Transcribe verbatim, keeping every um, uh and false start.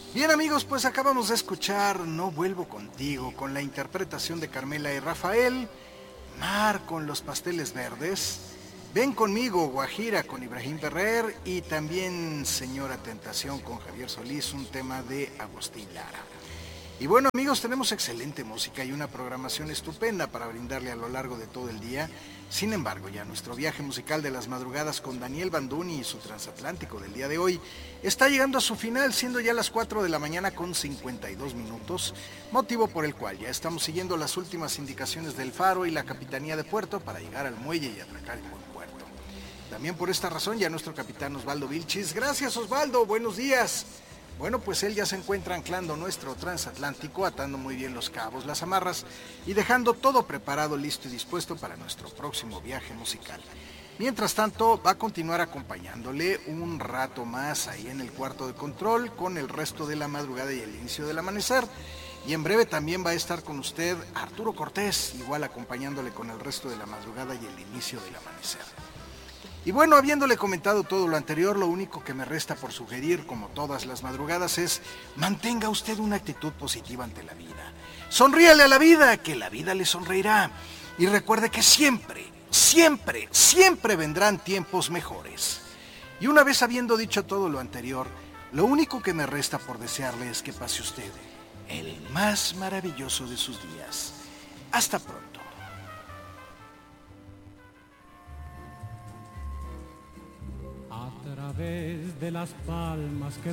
Bien amigos, pues acabamos de escuchar No vuelvo contigo con la interpretación de Carmela y Rafael, Mar con los pasteles verdes, Ven conmigo Guajira con Ibrahim Ferrer y también Señora Tentación con Javier Solís, un tema de Agustín Lara. Y bueno amigos, tenemos excelente música y una programación estupenda para brindarle a lo largo de todo el día. Sin embargo, ya nuestro viaje musical de las madrugadas con Daniel Banduni y su transatlántico del día de hoy está llegando a su final, siendo ya las cuatro de la mañana con cincuenta y dos minutos, motivo por el cual ya estamos siguiendo las últimas indicaciones del Faro y la Capitanía de Puerto para llegar al muelle y atracar en buen puerto. También por esta razón ya nuestro capitán Osvaldo Vilchis, gracias Osvaldo, buenos días. Bueno, pues él ya se encuentra anclando nuestro transatlántico, atando muy bien los cabos, las amarras y dejando todo preparado, listo y dispuesto para nuestro próximo viaje musical. Mientras tanto, va a continuar acompañándole un rato más ahí en el cuarto de control con el resto de la madrugada y el inicio del amanecer. Y en breve también va a estar con usted Arturo Cortés, igual acompañándole con el resto de la madrugada y el inicio del amanecer. Y bueno, habiéndole comentado todo lo anterior, lo único que me resta por sugerir, como todas las madrugadas, es mantenga usted una actitud positiva ante la vida. Sonríale a la vida, que la vida le sonreirá. Y recuerde que siempre, siempre, siempre vendrán tiempos mejores. Y una vez habiendo dicho todo lo anterior, lo único que me resta por desearle es que pase usted el más maravilloso de sus días. Hasta pronto. A través de las palmas que